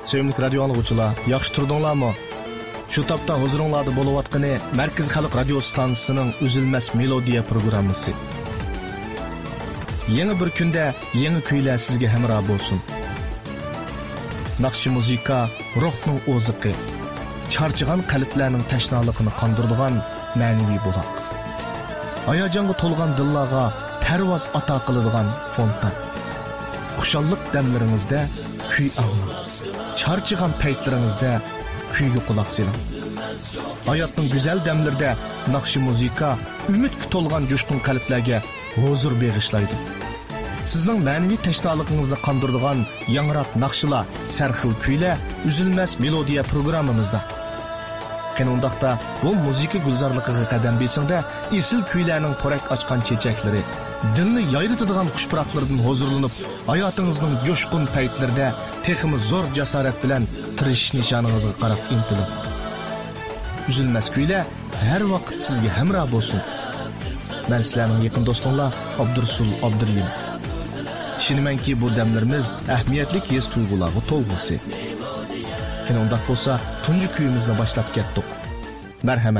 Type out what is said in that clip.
Sevimli radio anlıqçılar, yaxşı turdinglarmi? Şu tapda huzuringlarda bo'layotgani Markaz Xalq radio stansiyasining Uzilmas melodiya programmasi. Yangi bir kunda yangi kuylar sizga hamroh bo'lsin. Naqshi muzika ruhning o'ziqi, charchigan qalblarning tashnaligini qondiradigan ma'naviy buloq. Hayajonga to'lgan dillarga parvoz ato qiladigan fontan. Xushallik damlaringizda kuy anglang. Charchigan paytlaringizda kuyga quloq soling. Hayotning go'zal damlarida naqshi muzika umidga to'lgan jo'shqin qalblarga huzur bag'ishlaydi. Sizning ma'naviy tashnoligingizni qondiradigan yangroq naqshlar, sarxil kuylar Uzilmas melodiya programmamizda. Qanundaqda bu muzika gulzorligiga qadam besingda esil kuylarning porak ochgan chechaklari, dilni yayritadigan xushpuroqlardan huzurlanib, hayotingizning jo'shqin paytlarida texmi zo'r jasorat bilan tirishish nishoningizga qarab intilib. Uzilmas kuylar har vaqt sizga hamroh bo'lsin. Men sizlarning yaqin do'stinglar Abdursul Abdurlim. Ishonamanki bu damlarimiz ahamiyatli his tuyg'ularga to'lg'isi. Qanday bo'lsa, tunji kuyimizni boshlab ketdik. Marhamat.